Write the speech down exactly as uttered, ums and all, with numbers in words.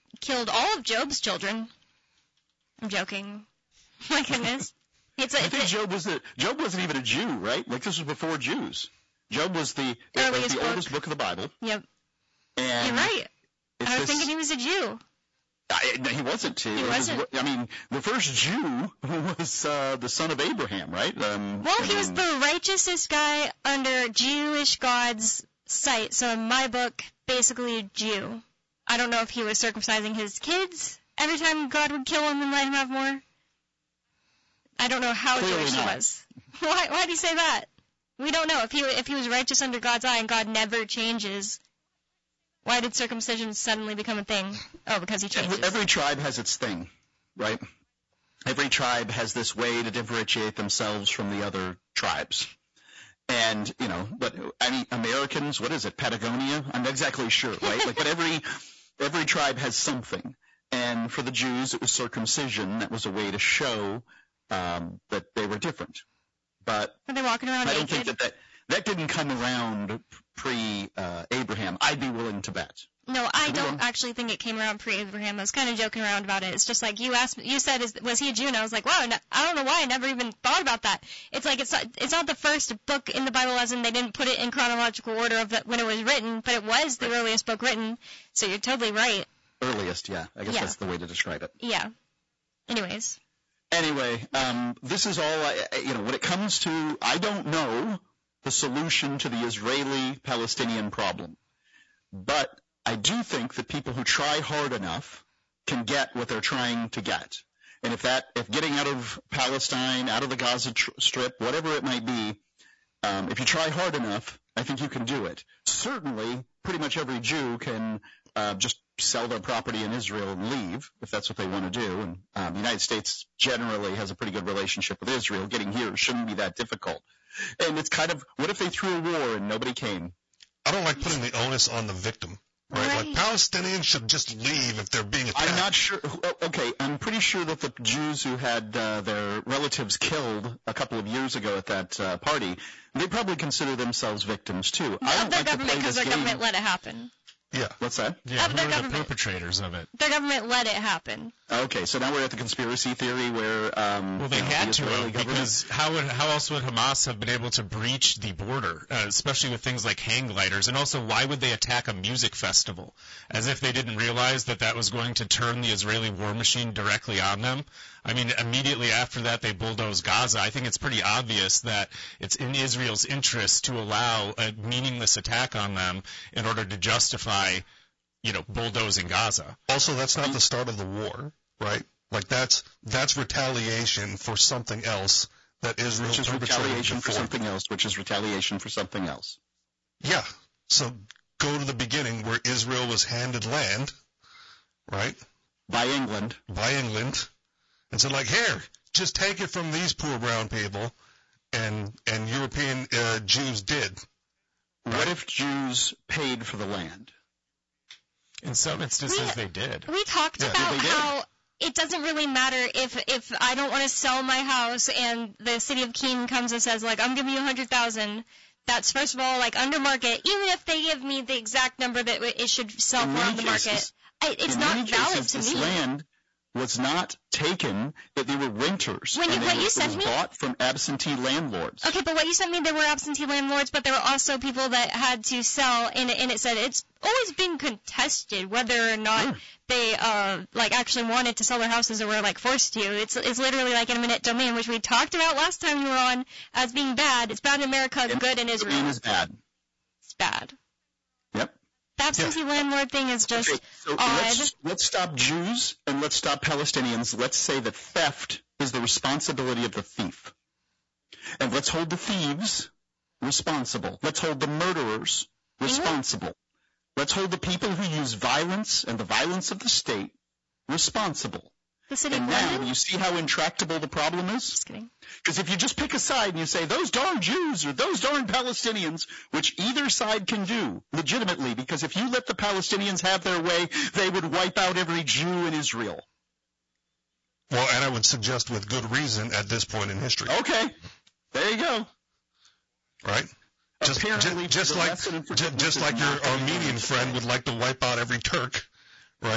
killed all of Job's children. I'm joking. My goodness. It's a, I think it's Job was a, Job wasn't even a Jew, right? Like this was before Jews. Job was the, it was the book. oldest book of the Bible. Yep. And You're right. I was this, thinking he was a Jew. I, no, he wasn't. He it wasn't. Was, I mean, the first Jew was uh, the son of Abraham, right? Um, well, he I was mean, the righteousest guy under Jewish God's sight. So in my book, basically a Jew. I don't know if he was circumcising his kids every time God would kill him and let him have more. I don't know how Clearly Jewish not. he was. Why? Why do you say that? We don't know if he if he was righteous under God's eye and God never changes. Why did circumcision suddenly become a thing? Oh, because he changes. Every, every tribe has its thing, right? Every tribe has this way to differentiate themselves from the other tribes. And, you know, but I mean, Americans, what is it, Patagonia? I'm not exactly sure, right? Like, but every every tribe has something. And for the Jews, it was circumcision. That was a way to show um, that they were different. But Are they walking around I don't naked? think that that, that didn't come around pre-Abraham. Uh, I'd be willing to bet. No, I Could be don't wrong. actually think it came around pre-Abraham. I was kind of joking around about it. It's just like you asked, you said, is, was he a Jew? And I was like, wow, no, I don't know why. I never even thought about that. It's like it's not, it's not the first book in the Bible, as in they didn't put it in chronological order of the, when it was written, but it was the earliest book written. So you're totally right. Earliest, yeah. I guess Yeah. that's the way to describe it. Yeah. Anyways. Anyway, um, this is all, I, you know, when it comes to, I don't know the solution to the Israeli-Palestinian problem. But I do think that people who try hard enough can get what they're trying to get. And if that, if getting out of Palestine, out of the Gaza tr- Strip, whatever it might be, um, if you try hard enough, I think you can do it. Certainly, pretty much every Jew can uh, just sell their property in Israel and leave, if that's what they want to do. And um, the United States generally has a pretty good relationship with Israel. Getting here shouldn't be that difficult. And it's kind of, what if they threw a war and nobody came? I don't like putting the onus on the victim, right? Right. Like Palestinians should just leave if they're being attacked. I'm not sure. Okay, I'm pretty sure that the Jews who had uh, their relatives killed a couple of years ago at that uh, party, they probably consider themselves victims too. I Of don't their like to government, play because this their game. government let it happen. Yeah. What's that? Yeah, Of who their are the government. perpetrators of it? Their government let it happen. Okay, so now we're at the conspiracy theory where um, Well, they you know, had the to Israeli have, government. because how would how else would Hamas have been able to breach the border, uh, especially with things like hang gliders? And also, why would they attack a music festival? As if they didn't realize that that was going to turn the Israeli war machine directly on them. I mean, immediately after that, they bulldoze Gaza. I think it's pretty obvious that it's in Israel's interest to allow a meaningless attack on them in order to justify, you know, bulldozing Gaza. Also, that's not the start of the war, right? Like that's that's retaliation for something else that Israel Which is perpetrated retaliation for before. something else, which is retaliation for something else. Yeah. So go to the beginning where Israel was handed land, right, By England. by England, and said like, here, just take it from these poor brown people, and and European uh, Jews did. What if Jews paid for the land? In some instances, We- they did. We talked Yeah, about they did. how it doesn't really matter if if I don't want to sell my house and the city of Keene comes and says, like, I'm giving you one hundred thousand dollars. That's, first of all, like, under market, even if they give me the exact number that it should sell In for many on the cases- market. I, it's In not many valid cases, to this me. land was not taken, that they were renters. When you- and they what were, you it sent was me- bought from absentee landlords. Okay, but what you sent me, there were absentee landlords, but there were also people that had to sell, and, and it said it's always been contested whether or not Sure. they, uh, like, actually wanted to sell their houses or were, like, forced to. It's it's literally like an eminent domain, which we talked about last time you were on as being bad. It's bad in America, And good in the Israel. land is bad. It's bad. Yep. The absentee landlord thing is just Okay, so odd. let's, let's stop Jews and let's stop Palestinians. Let's say that theft is the responsibility of the thief. And let's hold the thieves responsible. Let's hold the murderers responsible. Let's hold the people who use violence and the violence of the state responsible. The city And of now, London? do you see how intractable the problem is? Just kidding. Because if you just pick a side and you say, those darn Jews or those darn Palestinians, which either side can do legitimately, because if you let the Palestinians have their way, they would wipe out every Jew in Israel. Well, and I would suggest with good reason at this point in history, Okay, there you go. right? Just, Apparently, ju- just the like lesson in ju- forgiveness just is like your not gonna be Armenian done. friend would like to wipe out every Turk.